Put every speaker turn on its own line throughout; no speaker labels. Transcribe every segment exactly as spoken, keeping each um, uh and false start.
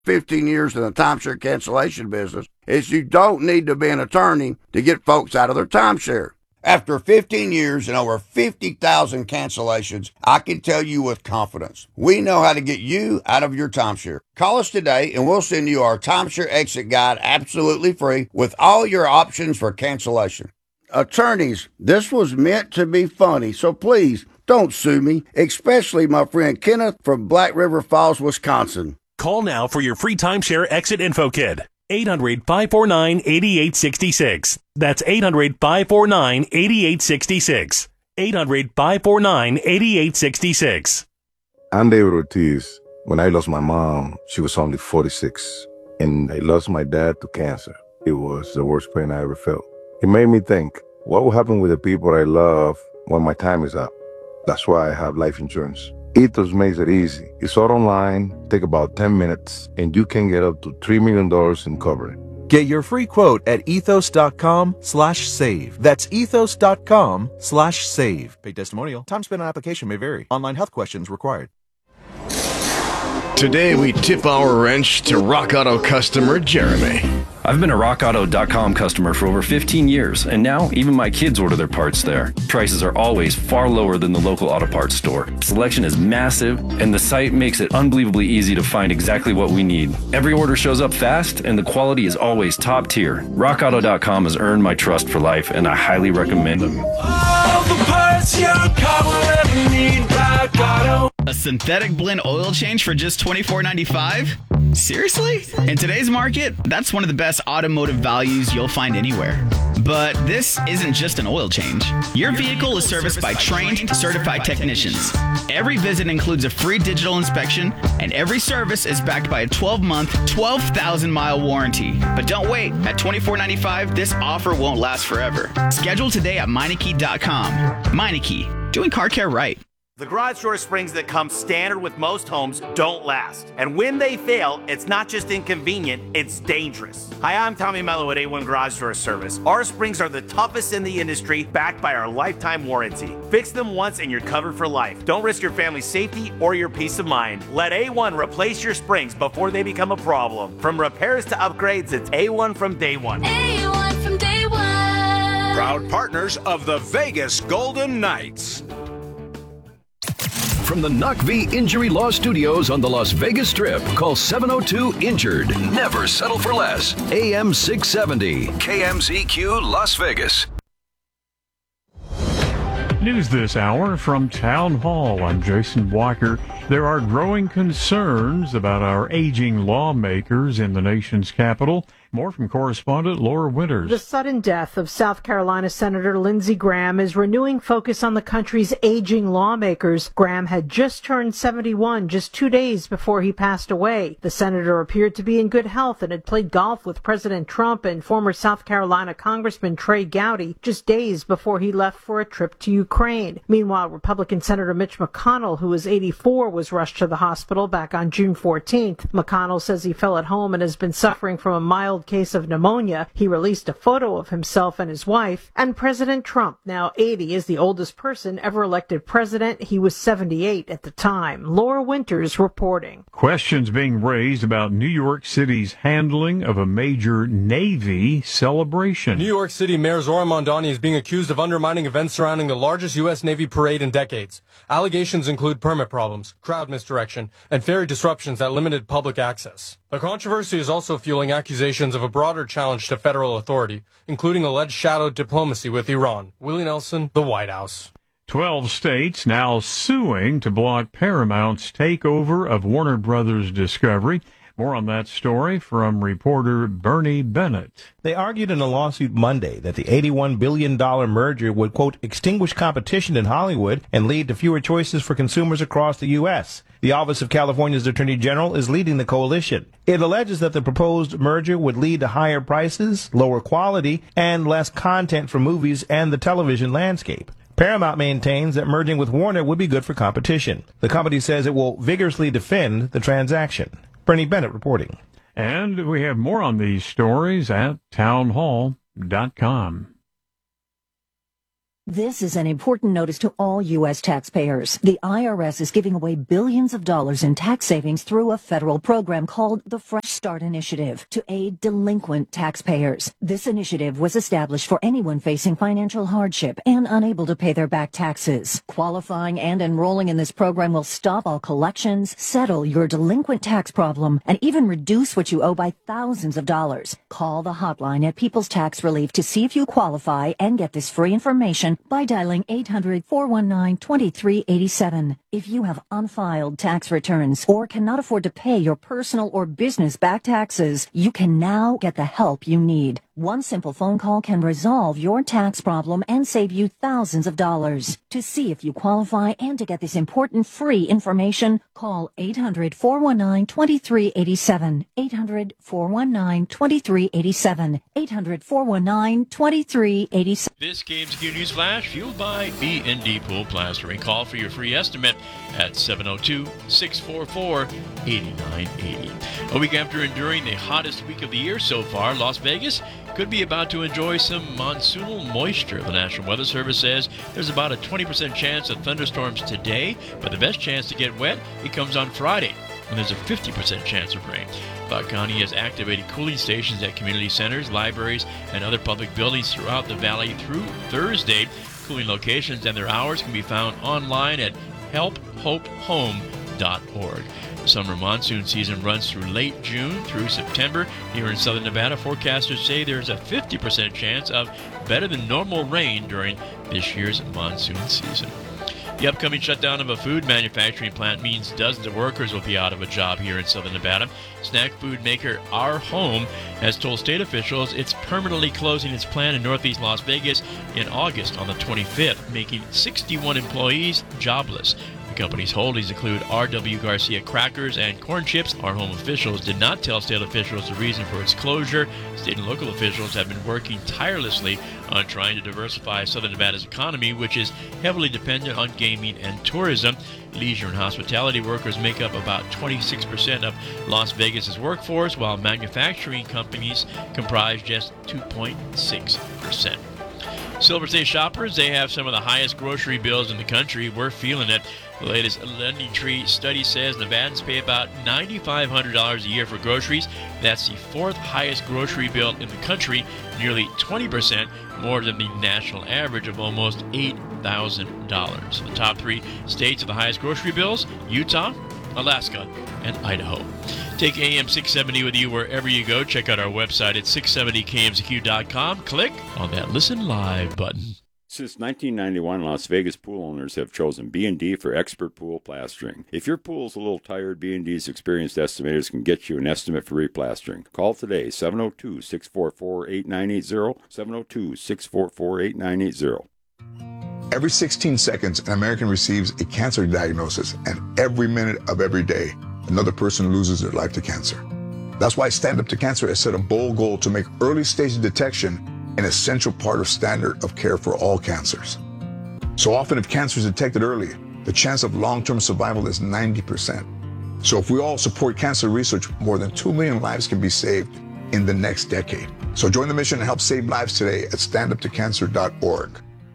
fifteen years in the timeshare cancellation business is you don't need to be an attorney to get folks out of their timeshare. After fifteen years and over fifty thousand cancellations, I can tell you with confidence, we know how to get you out of your timeshare. Call us today and we'll send you our timeshare exit guide absolutely free with all your options for cancellation. Attorneys, this was meant to be funny, so please don't sue me, especially my friend Kenneth from Black River Falls, Wisconsin.
Call now for your free timeshare exit info kit. eight hundred, five four nine, eight eight six six. That's eight hundred, five four nine, eight eight six six. eight hundred, five four nine, eight eight six six.
I'm David Ortiz. When I lost my mom, she was only forty-six. And I lost my dad to cancer. It was the worst pain I ever felt. It made me think, what will happen with the people I love when my time is up? That's why I have life insurance. Ethos makes it easy. It's all online, take about ten minutes, and you can get up to three million dollars in coverage.
Get your free quote at ethos.com slash save. That's ethos.com slash save. Paid testimonial. Time spent on application may vary. Online health questions required.
Today we tip our wrench to Rock Auto customer Jeremy.
I've been a rock auto dot com customer for over fifteen years, and now even my kids order their parts there. Prices are always far lower than the local auto parts store. Selection is massive, and the site makes it unbelievably easy to find exactly what we need. Every order shows up fast, and the quality is always top tier. rock auto dot com has earned my trust for life, and I highly recommend them.
All the parts your car will ever need, Rock Auto.
A synthetic blend oil change for just twenty-four ninety-five? Seriously? In today's market, that's one of the best automotive values you'll find anywhere. But this isn't just an oil change. Your vehicle is serviced by trained, certified technicians. Every visit includes a free digital inspection, and every service is backed by a twelve-month, twelve thousand mile warranty. But don't wait. At twenty-four ninety-five, this offer won't last forever. Schedule today at Meineke dot com. Meineke, doing car care right.
The garage door springs that come standard with most homes don't last. And when they fail, it's not just inconvenient, it's dangerous. Hi, I'm Tommy Mello at A one Garage Door Service. Our springs are the toughest in the industry, backed by our lifetime warranty. Fix them once and you're covered for life. Don't risk your family's safety or your peace of mind. Let A one replace your springs before they become a problem. From repairs to upgrades, it's A one from day one.
A one from day one.
Proud partners of the Vegas Golden Knights.
From the N U C V Injury Law Studios on the Las Vegas Strip, call seven oh two injured. Never settle for less. A M six seventy, K M Z Q Las Vegas.
News this hour from Town Hall. I'm Jason Walker. There are growing concerns about our aging lawmakers in the nation's capital. More from correspondent Laura Winters.
The sudden death of South Carolina Senator Lindsey Graham is renewing focus on the country's aging lawmakers. Graham had just turned seventy-one just two days before he passed away. The senator appeared to be in good health and had played golf with President Trump and former South Carolina Congressman Trey Gowdy just days before he left for a trip to Ukraine. Meanwhile, Republican Senator Mitch McConnell, who was eighty-four, was rushed to the hospital back on June fourteenth. McConnell says he fell at home and has been suffering from a mild case of pneumonia. He released a photo of himself and his wife. And President Trump, now eighty, is the oldest person ever elected president. He was seventy-eight at the time. Laura Winters reporting.
Questions being raised about New York City's handling of a major Navy celebration.
New York City Mayor Zohran Mamdani is being accused of undermining events surrounding the largest U S Navy parade in decades. Allegations include permit problems, crowd misdirection, and ferry disruptions that limited public access. The controversy is also fueling accusations of a broader challenge to federal authority, including alleged shadow diplomacy with Iran. Willie Nelson, The White House.
Twelve states now suing to block Paramount's takeover of Warner Brothers Discovery. More on that story from reporter Bernie Bennett.
They argued in a lawsuit Monday that the eighty-one billion dollars merger would, quote, extinguish competition in Hollywood and lead to fewer choices for consumers across the U S. The Office of California's Attorney General is leading the coalition. It alleges that the proposed merger would lead to higher prices, lower quality, and less content for movies and the television landscape. Paramount maintains that merging with Warner would be good for competition. The company says it will vigorously defend the transaction. Bernie Bennett reporting.
And we have more on these stories at town hall dot com.
This is an important notice to all U S taxpayers. The I R S is giving away billions of dollars in tax savings through a federal program called the Fresh Start Initiative to aid delinquent taxpayers. This initiative was established for anyone facing financial hardship and unable to pay their back taxes. Qualifying and enrolling in this program will stop all collections, settle your delinquent tax problem, and even reduce what you owe by thousands of dollars. Call the hotline at People's Tax Relief to see if you qualify and get this free information by dialing eight hundred, four one nine, two three eight seven. If you have unfiled tax returns or cannot afford to pay your personal or business back taxes, you can now get the help you need. One simple phone call can resolve your tax problem and save you thousands of dollars. To see if you qualify and to get this important free information, call eight hundred, four one nine, two three eight seven. eight hundred, four one nine, two three eight seven. eight hundred, four one nine, two three eight seven.
This K M Z Q News Flash, fueled by B and D Pool Plastering. Call for your free estimate at seven oh two, six four four, eight nine eight oh. A week after enduring the hottest week of the year so far, Las Vegas could be about to enjoy some monsoonal moisture. The National Weather Service says there's about a twenty percent chance of thunderstorms today, but the best chance to get wet, it comes on Friday, when there's a fifty percent chance of rain. Buck County has activated cooling stations at community centers, libraries, and other public buildings throughout the valley through Thursday. Cooling locations and their hours can be found online at help hope home dot org. The summer monsoon season runs through late June through September. Here in southern Nevada, forecasters say there's a fifty percent chance of better than normal rain during this year's monsoon season. The upcoming shutdown of a food manufacturing plant means dozens of workers will be out of a job here in southern Nevada. Snack food maker Our Home has told state officials it's permanently closing its plant in northeast Las Vegas in August on the twenty-fifth, making sixty-one employees jobless. The company's holdings include R W Garcia crackers and corn chips. Our Home officials did not tell state officials the reason for its closure. State and local officials have been working tirelessly on trying to diversify southern Nevada's economy, which is heavily dependent on gaming and tourism. Leisure and hospitality workers make up about twenty-six percent of Las Vegas's workforce, while manufacturing companies comprise just two point six percent. Silver State shoppers, they have some of the highest grocery bills in the country. We're feeling it. The latest Lending Tree study says Nevadans pay about nine thousand five hundred dollars a year for groceries. That's the fourth highest grocery bill in the country, nearly twenty percent more than the national average of almost eight thousand dollars. The top three states with the highest grocery bills: Utah, Alaska, and Idaho. Take A M six seventy with you wherever you go. Check out our website at six seventy K M Z Q dot com. Click on that Listen Live button.
Since nineteen ninety-one, Las Vegas pool owners have chosen B and D for expert pool plastering. If your pool's a little tired, B and D's experienced estimators can get you an estimate for replastering. Call today, seven oh two, six four four, eight nine eight zero, seven oh two, six four four, eight nine eight zero.
Every sixteen seconds, an American receives a cancer diagnosis, and every minute of every day, another person loses their life to cancer. That's why Stand Up to Cancer has set a bold goal to make early stage detection an essential part of standard of care for all cancers. So often, if cancer is detected early, the chance of long-term survival is ninety percent. So if we all support cancer research, more than two million lives can be saved in the next decade. So join the mission and help save lives today at stand up to cancer dot org.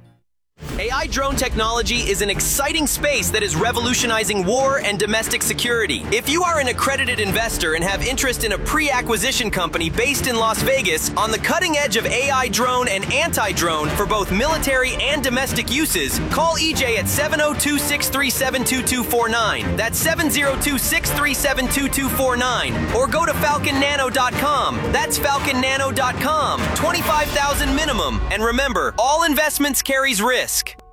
A I drone technology is an exciting space that is revolutionizing war and domestic security. If you are an accredited investor and have interest in a pre-acquisition company based in Las Vegas on the cutting edge of A I drone and anti-drone for both military and domestic uses, call E J at seven oh two, six three seven, two two four nine. That's seven oh two, six three seven, two two four nine. Or go to falcon nano dot com. That's falcon nano dot com. twenty-five thousand minimum. And remember, all investments carries risk.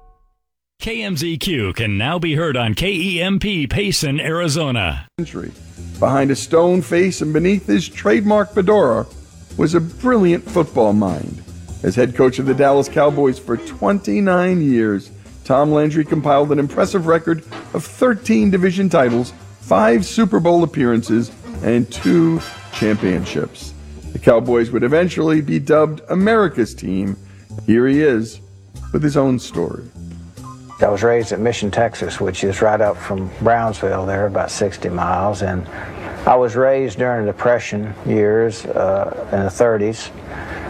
K M Z Q can now be heard on K E M P Payson, Arizona.
Behind a stone face and beneath his trademark fedora was a brilliant football mind. As head coach of the Dallas Cowboys for twenty-nine years, Tom Landry compiled an impressive record of thirteen division titles, five Super Bowl appearances, and two championships. The Cowboys would eventually be dubbed America's team. Here he is with his own story.
I was raised at Mission, Texas, which is right up from Brownsville there, about sixty miles. And I was raised during the Depression years uh, in the thirties.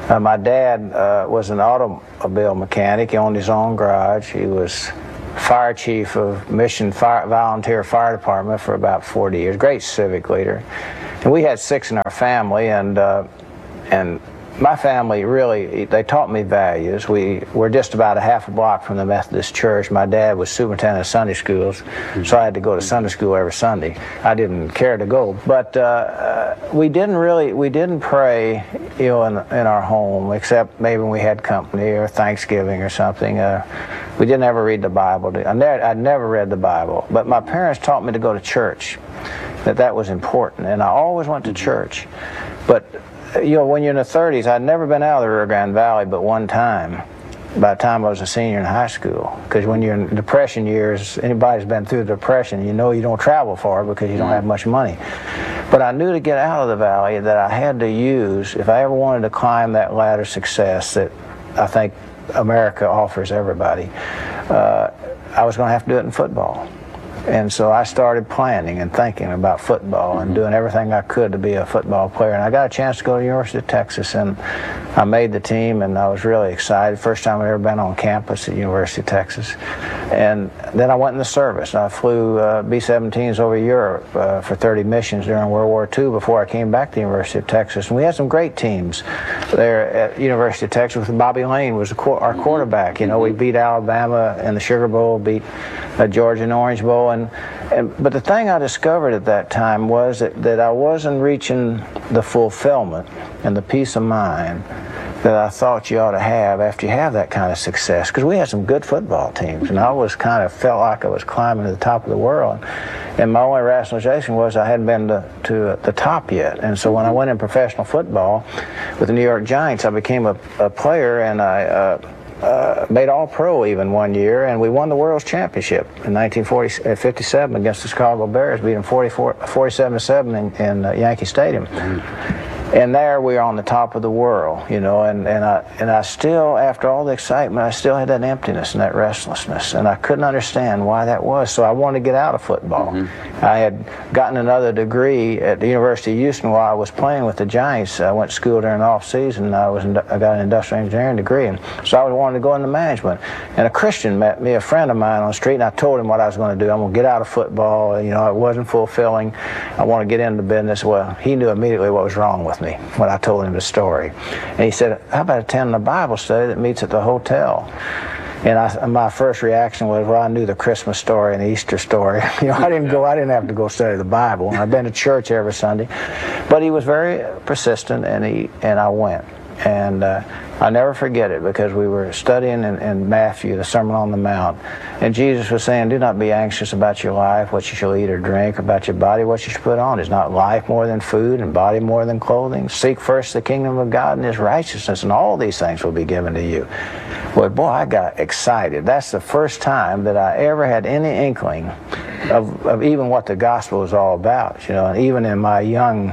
Uh, my dad uh, was an automobile mechanic. He owned his own garage. He was fire chief of Mission Fire, Volunteer Fire Department for about forty years. Great civic leader. And we had six in our family, and uh, and my family really, they taught me values. We were just about a half a block from the Methodist Church. My dad was superintendent of Sunday schools, so I had to go to Sunday school every Sunday. I didn't care to go, but uh, uh, we didn't really, we didn't pray, you know, in, in our home, except maybe when we had company or Thanksgiving or something. Uh, we didn't ever read the Bible. I never, I'd never read the Bible, but my parents taught me to go to church, that that was important, and I always went to church. But you know, when you're in the thirties, I'd never been out of the Rio Grande Valley but one time, by the time I was a senior in high school. Because when you're in depression years, anybody's been through the depression, you know you don't travel far because you don't have much money. But I knew to get out of the valley that I had to use, if I ever wanted to climb that ladder of success that I think America offers everybody, uh, I was going to have to do it in football. And so I started planning and thinking about football and doing everything I could to be a football player. And I got a chance to go to the University of Texas, and I made the team, and I was really excited. First time I'd ever been on campus at the University of Texas. And then I went in the service. I flew uh, B seventeens over Europe uh, for thirty missions during World War Two before I came back to the University of Texas. And we had some great teams there at the University of Texas. Bobby Lane was our quarterback. You know, we beat Alabama in the Sugar Bowl, beat uh, Georgia in the Orange Bowl. And, and but the thing I discovered at that time was that, that I wasn't reaching the fulfillment and the peace of mind that I thought you ought to have after you have that kind of success. Because we had some good football teams, and I was kind of felt like I was climbing to the top of the world. And my only rationalization was I hadn't been to, to the top yet. And so when I went in professional football with the New York Giants, I became a, a player, and I uh, Uh, made All-Pro even one year, and we won the World's Championship in nineteen fifty-seven against the Chicago Bears, beat them forty-seven to seven in, in uh, Yankee Stadium. Mm-hmm. And there we were on the top of the world, you know, and, and, I, and I still, after all the excitement, I still had that emptiness and that restlessness, and I couldn't understand why that was, so I wanted to get out of football. Mm-hmm. I had gotten another degree at the University of Houston while I was playing with the Giants. I went to school during the off-season, and I, was in, I got an industrial engineering degree, and so I wanted to go into management. And a Christian met me, a friend of mine on the street, and I told him what I was going to do. I'm going to get out of football, you know, it wasn't fulfilling. I want to get into business. Well, he knew immediately what was wrong with me when I told him the story. And he said, how about attending a Bible study that meets at the hotel? And I, my first reaction was, well, I knew the Christmas story and the Easter story. You know, I didn't go, I didn't have to go study the Bible. I've been to church every Sunday. But he was very persistent, and he and I went. And uh, I'll never forget it, because we were studying in, in Matthew, the Sermon on the Mount, and Jesus was saying, do not be anxious about your life, what you shall eat or drink, about your body, what you should put on. Is not life more than food, and body more than clothing? Seek first the kingdom of God and His righteousness, and all these things will be given to you. Well, boy, I got excited. That's the first time that I ever had any inkling of, of even what the gospel was all about. You know, and even in my young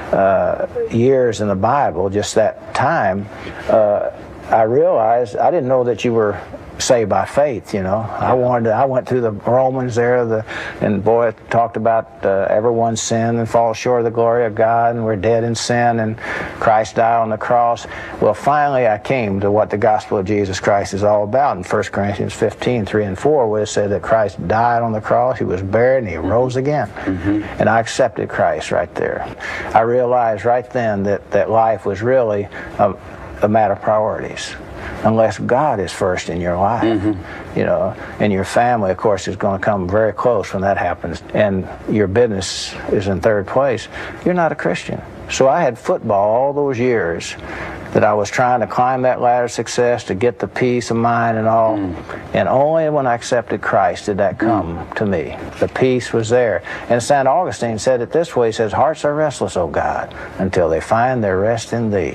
uh, years in the Bible, just that time, uh, I realized I didn't know that you were saved by faith. You know, I wanted to, I went through the Romans there, the and boy, it talked about uh, everyone's sin and falls short of the glory of God, and we're dead in sin, and Christ died on the cross. Well, finally, I came to what the gospel of Jesus Christ is all about in First Corinthians fifteen, three and four, where it said that Christ died on the cross, He was buried, and He rose again. Mm-hmm. And I accepted Christ right there. I realized right then that that life was really a, a matter of priorities. Unless God is first in your life, mm-hmm. you know, and your family, of course, is going to come very close when that happens, and your business is in third place, you're not a Christian. So I had football all those years that I was trying to climb that ladder of success to get the peace of mind and all, mm. and only when I accepted Christ did that come mm. to me. The peace was there. And Saint Augustine said it this way, he says, hearts are restless, O God, until they find their rest in Thee.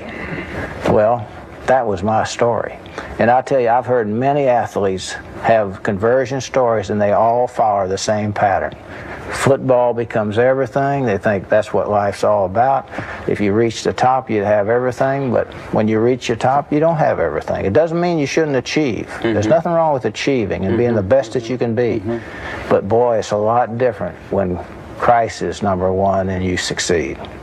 Well, that was my story. And I tell you, I've heard many athletes have conversion stories, and they all follow the same pattern. Football becomes everything. They think that's what life's all about. If you reach the top, you have everything, but when you reach the top, you don't have everything. It doesn't mean you shouldn't achieve. Mm-hmm. There's nothing wrong with achieving and mm-hmm. being the best that you can be. Mm-hmm. But boy, it's a lot different when Christ is number one and you succeed.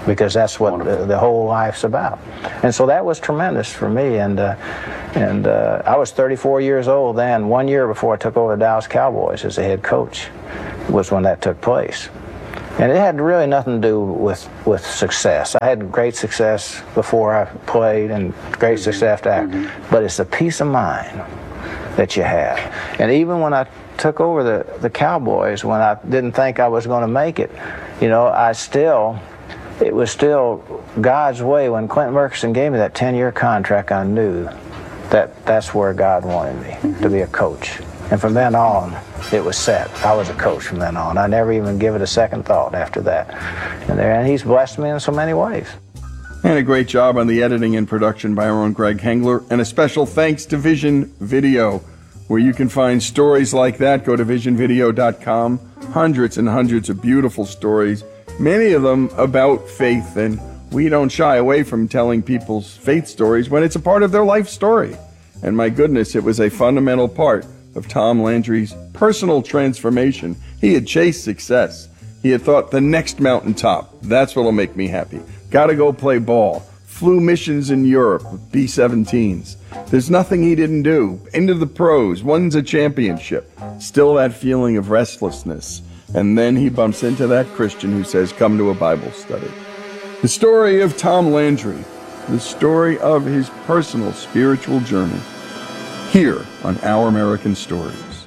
because that's what the, the whole life's about. And so that was tremendous for me. And uh, and uh, I was thirty-four years old then. One year before I took over the Dallas Cowboys as the head coach was when that took place. And it had really nothing to do with, with success. I had great success before I played and great success after. Mm-hmm. But it's the peace of mind that you have. And even when I took over the, the Cowboys, when I didn't think I was going to make it, you know, I still, it was still God's way. When Clint Murchison gave me that ten-year contract, I knew that that's where God wanted me, mm-hmm. to be a coach. And from then on, it was set. I was a coach from then on. I never even give it a second thought after that. And, there, and he's blessed me in so many ways.
And a great job on the editing and production by our own Greg Hengler. And a special thanks to Vision Video, where you can find stories like that. Go to vision video dot com. Hundreds and hundreds of beautiful stories, many of them about faith. And we don't shy away from telling people's faith stories when it's a part of their life story. And my goodness, it was a fundamental part of Tom Landry's personal transformation. He had chased success. He had thought the next mountaintop, that's what'll make me happy. Gotta go play ball. Flew missions in Europe with B seventeens. There's nothing he didn't do. Into the pros, wins a championship. Still that feeling of restlessness. And then he bumps into that Christian who says, come to a Bible study. The story of Tom Landry, the story of his personal spiritual journey, here on Our American Stories.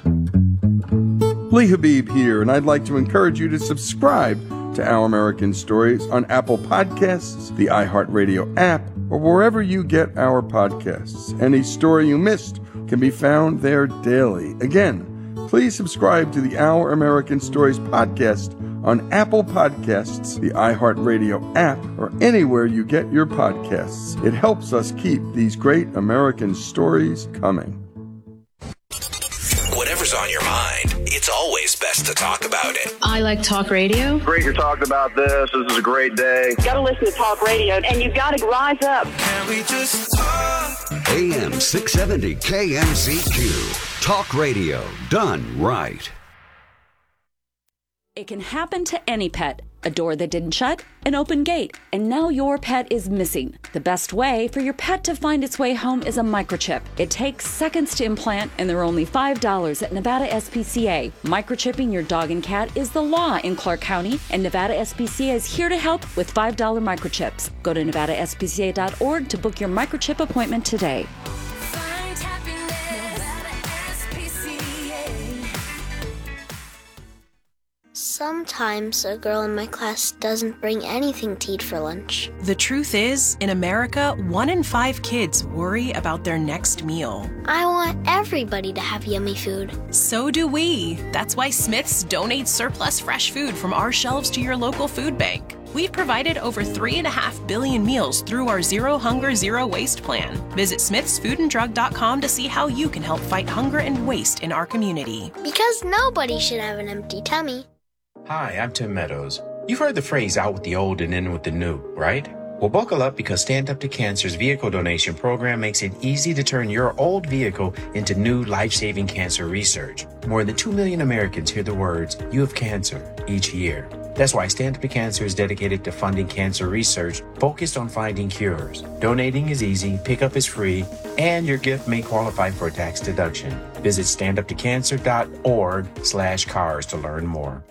Lee Habib here, and I'd like to encourage you to subscribe to Our American Stories on Apple Podcasts, the iHeartRadio app, or wherever you get our podcasts. Any story you missed can be found there daily. Again, please subscribe to the Our American Stories podcast on Apple Podcasts, the iHeartRadio app, or anywhere you get your podcasts. It helps us keep these great American stories coming.
Whatever's on your mind, it's always best to talk about it.
I like talk radio.
Great you're talking about this. This is a great day.
You gotta listen to talk radio, and you gotta rise up.
Can we just talk? A M six seventy K M Z Q. Talk radio done right.
It can happen to any pet. A door that didn't shut, an open gate, and now your pet is missing. The best way for your pet to find its way home is a microchip. It takes seconds to implant, and they're only five dollars at Nevada S P C A. Microchipping your dog and cat is the law in Clark County, and Nevada S P C A is here to help with five dollar microchips. Go to nevada s p c a dot org to book your microchip appointment today.
Sometimes a girl in my class doesn't bring anything to eat for lunch.
The truth is, in America, one in five kids worry about their next meal.
I want everybody to have yummy food.
So do we. That's why Smith's donates surplus fresh food from our shelves to your local food bank. We've provided over three and a half billion meals through our Zero Hunger, Zero Waste plan. Visit smiths food and drug dot com to see how you can help fight hunger and waste in our community.
Because nobody should have an empty tummy.
Hi, I'm Tim Meadows. You've heard the phrase out with the old and in with the new, right? Well, buckle up because Stand Up to Cancer's vehicle donation program makes it easy to turn your old vehicle into new life-saving cancer research. More than two million Americans hear the words, "You have cancer," each year. That's why Stand Up to Cancer is dedicated to funding cancer research focused on finding cures. Donating is easy, pickup is free, and your gift may qualify for a tax deduction. Visit stand up to cancer dot org slash cars to learn more.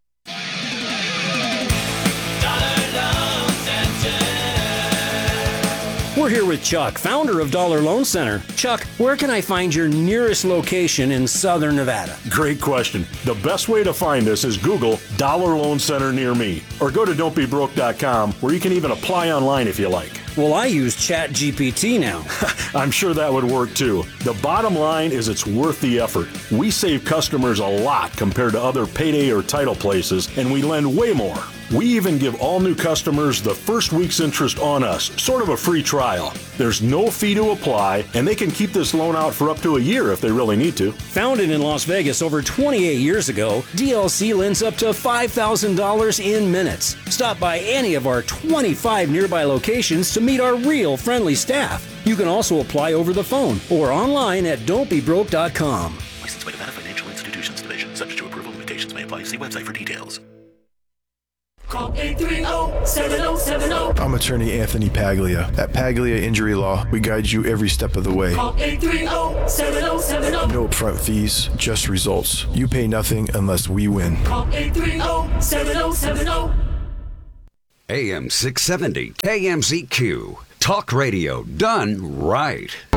We're here with Chuck, founder of Dollar Loan Center. Chuck, where can I find your nearest location in Southern Nevada?
Great question. The best way to find us is Google Dollar Loan Center near me, or go to don't be broke dot com, where you can even apply online if you like.
Well, I use Chat G P T now.
I'm sure that would work too. The bottom line is it's worth the effort. We save customers a lot compared to other payday or title places, and we lend way more. We even give all new customers the first week's interest on us, sort of a free trial. There's no fee to apply, and they can keep this loan out for up to a year if they really need to.
Founded in Las Vegas over twenty-eight years ago, D L C lends up to five thousand dollars in minutes. Stop by any of our twenty-five nearby locations to meet our real friendly staff. You can also apply over the phone or online at don't be broke dot com.
Licensed by Nevada Financial Institutions Division. Subject to approval, limitations may apply. See website for details.
Call eight three zero, seven oh seven oh.
I'm attorney Anthony Paglia. At Paglia Injury Law, we guide you every step of the way.
Call eight three zero, seven oh seven oh.
No upfront fees, just results. You pay nothing unless we win.
Call eight three zero, seven oh seven oh.
A M six seventy K M Z Q. Talk radio done right.